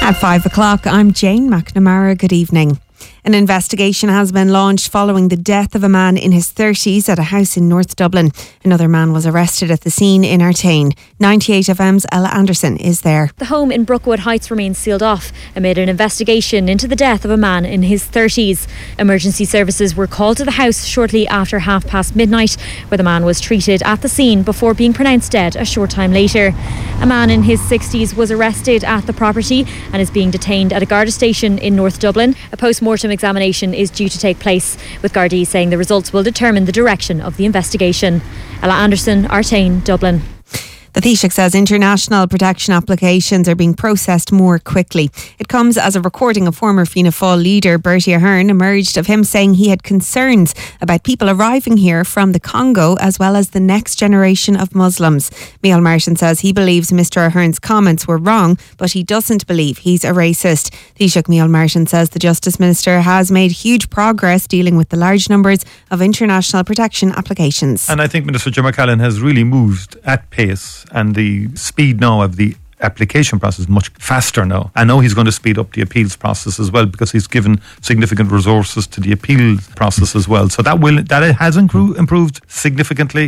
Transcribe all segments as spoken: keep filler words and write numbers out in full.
At five o'clock, I'm Jane McNamara. Good evening. An investigation has been launched following the death of a man in his thirties at a house in North Dublin. Another man was arrested at the scene in Artane. ninety-eight F M's Ella Anderson is there. The home in Brookwood Heights remains sealed off amid an investigation into the death of a man in his thirties. Emergency services were called to the house shortly after half past midnight, where the man was treated at the scene before being pronounced dead a short time later. A man in his sixties was arrested at the property and is being detained at a Garda station in North Dublin. A post-mortem examination is due to take place, with Gardaí saying the results will determine the direction of the investigation. Ella Anderson, Artane, Dublin. The Taoiseach says international protection applications are being processed more quickly. It comes as a recording of former Fianna Fáil leader Bertie Ahern emerged of him saying he had concerns about people arriving here from the Congo as well as the next generation of Muslims. Micheál Martin says he believes Mr Ahern's comments were wrong, but he doesn't believe he's a racist. Taoiseach Micheál Martin says the Justice Minister has made huge progress dealing with the large numbers of international protection applications. And I think Minister Jim McCallan has really moved at pace, and the speed now of the application process is much faster now. I know he's going to speed up the appeals process as well, because he's given significant resources to the appeals process as well. So that will that has improved significantly.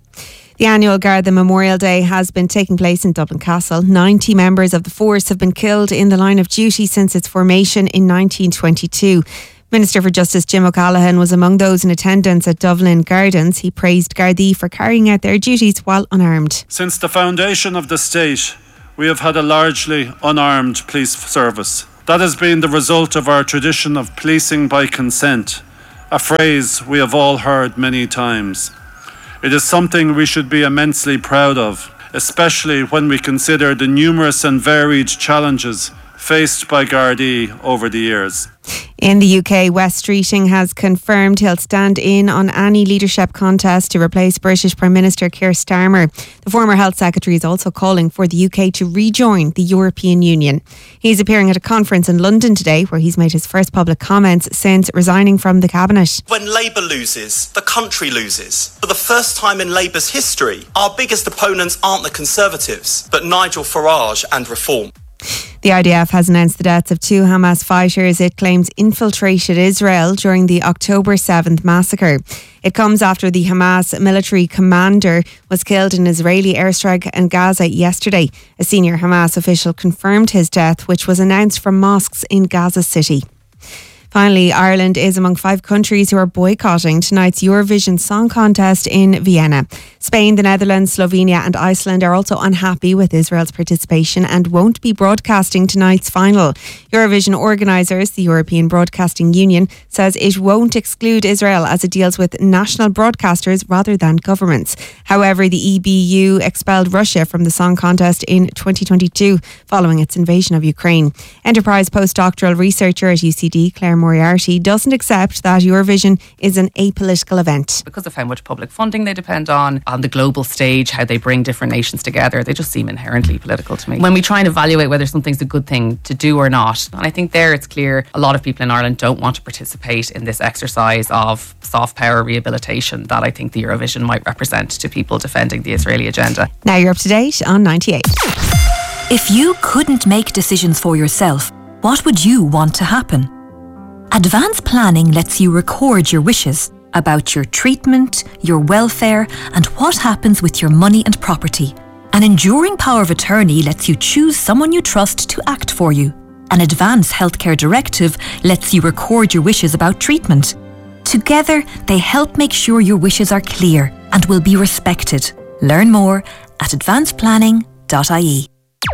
The annual Garda Memorial Day has been taking place in Dublin Castle. ninety members of the force have been killed in the line of duty since its formation in nineteen twenty-two. Minister for Justice Jim O'Callaghan was among those in attendance at Dublin Gardens. He praised Gardaí for carrying out their duties while unarmed. Since the foundation of the state, we have had a largely unarmed police service. That has been the result of our tradition of policing by consent, a phrase we have all heard many times. It is something we should be immensely proud of, especially when we consider the numerous and varied challenges faced by Gardaí over the years. In the U K, Wes Streeting has confirmed he'll stand in on any leadership contest to replace British Prime Minister Keir Starmer. The former Health Secretary is also calling for the U K to rejoin the European Union. He's appearing at a conference in London today where he's made his first public comments since resigning from the Cabinet. When Labour loses, the country loses. For the first time in Labour's history, our biggest opponents aren't the Conservatives, but Nigel Farage and Reform. The I D F has announced the deaths of two Hamas fighters it claims infiltrated Israel during the October seventh massacre. It comes after the Hamas military commander was killed in an Israeli airstrike in Gaza yesterday. A senior Hamas official confirmed his death, which was announced from mosques in Gaza City. Finally, Ireland is among five countries who are boycotting tonight's Eurovision Song Contest in Vienna. Spain, the Netherlands, Slovenia and Iceland are also unhappy with Israel's participation and won't be broadcasting tonight's final. Eurovision organisers, the European Broadcasting Union, says it won't exclude Israel as it deals with national broadcasters rather than governments. However, the E B U expelled Russia from the song contest in twenty twenty-two following its invasion of Ukraine. Enterprise postdoctoral researcher at U C D, Claire Moriarty, doesn't accept that Eurovision is an apolitical event. Because of how much public funding they depend on, on the global stage, how they bring different nations together, they just seem inherently political to me. When we try and evaluate whether something's a good thing to do or not, and I think there it's clear a lot of people in Ireland don't want to participate in this exercise of soft power rehabilitation that I think the Eurovision might represent to people defending the Israeli agenda. Now you're up to date on ninety-eight. If you couldn't make decisions for yourself, what would you want to happen? Advanced planning lets you record your wishes about your treatment, your welfare, and what happens with your money and property. An enduring power of attorney lets you choose someone you trust to act for you. An advance healthcare directive lets you record your wishes about treatment. Together, they help make sure your wishes are clear and will be respected. Learn more at advanced planning dot I E.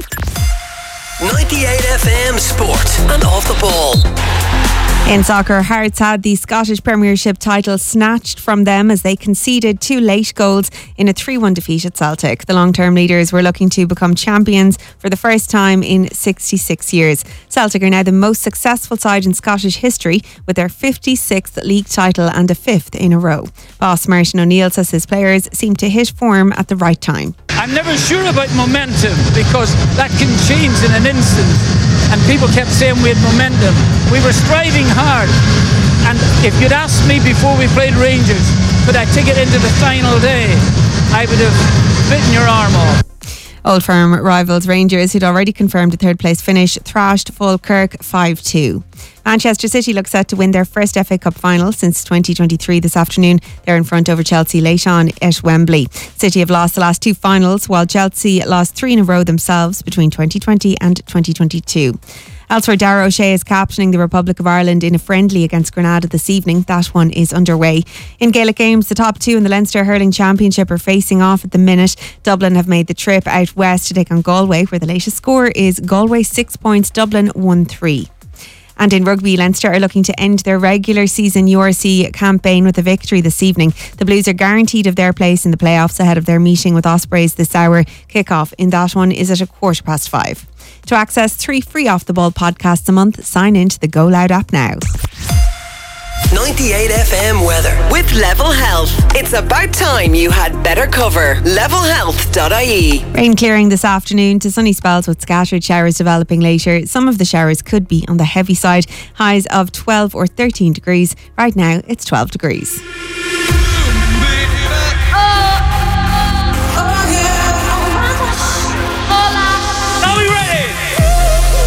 ninety-eight F M Sport and Off the Ball. In soccer, Hearts had the Scottish Premiership title snatched from them as they conceded two late goals in a three one defeat at Celtic. The long-term leaders were looking to become champions for the first time in sixty-six years. Celtic are now the most successful side in Scottish history with their fifty-sixth league title and a fifth in a row. Boss Martin O'Neill says his players seem to hit form at the right time. I'm never sure about momentum because that can change in an instant. And people kept saying we had momentum. We were striving hard. And if you'd asked me before we played Rangers, could I take it into the final day, I would have bitten your arm off. Old Firm rivals Rangers, who'd already confirmed a third place finish, thrashed Falkirk five two. Manchester City look set to win their first F A Cup final since twenty twenty-three this afternoon. They're in front over Chelsea late on at Wembley. City have lost the last two finals, while Chelsea lost three in a row themselves between twenty twenty and twenty twenty-two. Elsewhere, Dara O'Shea is captaining the Republic of Ireland in a friendly against Grenada this evening. That one is underway. In Gaelic games, the top two in the Leinster Hurling Championship are facing off at the minute. Dublin have made the trip out west to take on Galway, where the latest score is Galway six points, Dublin one three. And in rugby, Leinster are looking to end their regular season U R C campaign with a victory this evening. The Blues are guaranteed of their place in the playoffs ahead of their meeting with Ospreys this hour. Kick-off in that one is at a quarter past five. To access three free Off The Ball podcasts a month, sign in to the Go Loud app now. ninety-eight F M weather with Level Health. It's about time you had better cover. level health dot I E. Rain clearing this afternoon to sunny spells with scattered showers developing later. Some of the showers could be on the heavy side. Highs of twelve or thirteen degrees. Right now it's twelve degrees.